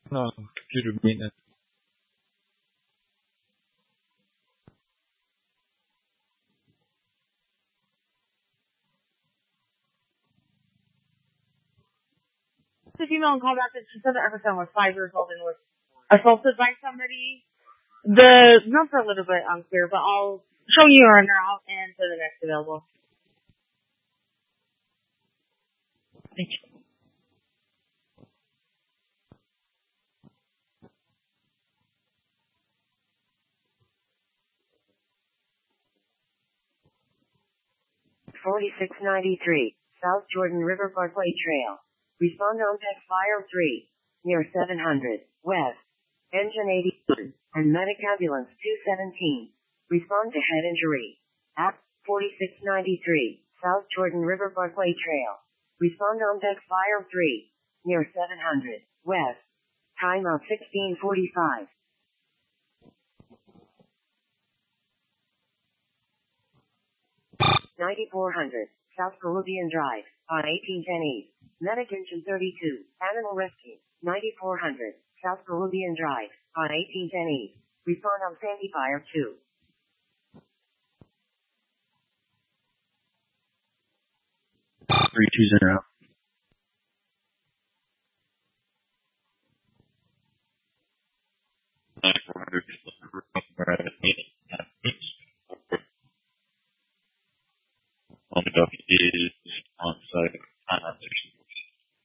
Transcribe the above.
No, computer maintenance. The female called back that she said that her son was 5 years old and was assaulted by somebody. The notes are a little bit unclear, but I'll show you her now and to the next available. Thank you. $46.93, South Jordan River Parkway Trail. Respond on deck fire 3, near 700, west. Engine 81, and medic ambulance 217. Respond to head injury. At 4693, South Jordan River Parkway Trail. Respond on deck fire 3, near 700, west. Time of 1645. 9400, South Peruvian Drive, on 1810 East. Medic Engine 32, Animal Rescue, 9400, South Peruvian Drive, on 1810 East. Respond on Sandy Fire 2. Three two zero. 9400.